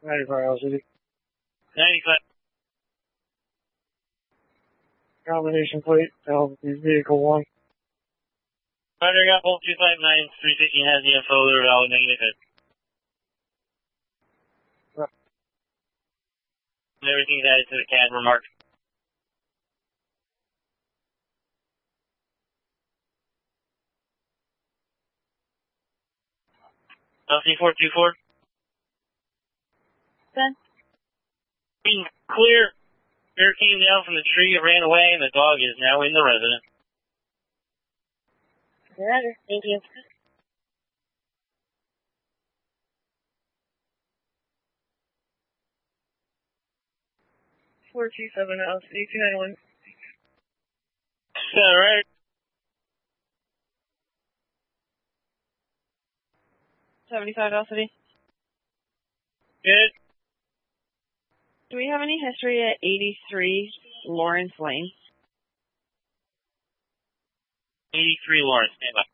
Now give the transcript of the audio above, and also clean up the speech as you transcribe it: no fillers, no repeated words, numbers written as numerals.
95 LCD. 95. Combination plate, vehicle 1. Roger, got Bolt 259, 315 has the info, they're valid negative hit. Everything's added to the CAD remark. LC424. Ben? Being clear. Bear came down from the tree, it ran away, and the dog is now in the residence. Roger, thank you. $427 LCD 291. Alright. 75 LCD. Good. Do we have any history at 83 Lawrence Lane? 83 Lawrence, stand by.